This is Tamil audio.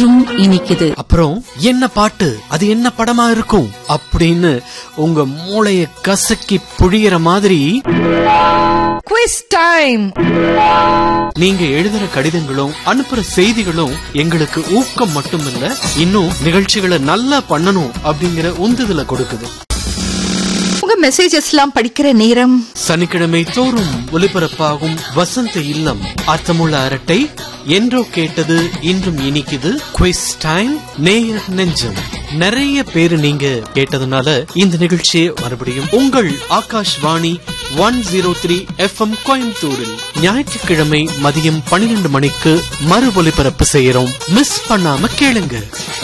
என்றும் இனிக்குது. அப்புறம் என்ன பாட்டு, அது என்ன படமா இருக்கும் அப்படின்னு உங்க மூளைய கசக்கி புழியற மாதிரி குவிஸ் டைம். நீங்க எழுதுற கடிதங்களும் அனுப்புற செய்திகளும் எங்களுக்கு ஊக்கம் மட்டுமில்ல, இன்னும் நிகழ்ச்சிகளை நல்லா பண்ணணும் அப்படிங்கிற உந்துதலை கொடுக்குது. உங்க மெசேஜஸ் எல்லாம் படிக்கிற நேரம் சனிக்கிழமை தோறும் ஒலிபரப்பாகும் வசந்த இல்லம், அர்த்தமுள்ள அரட்டை, என்றோ கேட்டது இன்றும் இனிக்குது, குவிஸ் டைம், நேயர் நெஞ்சம். நிறைய பேரு நீங்க கேட்டதுனால இந்த நிகழ்ச்சியை மறுபடியும் உங்கள் ஆகாஷ்வாணி 103 FM கோயம்புத்தூரில் ஞாயிற்றுக்கிழமை மதியம் 12 மணிக்கு மறு ஒலிபரப்பு செய்யறோம். மிஸ் பண்ணாம கேளுங்க.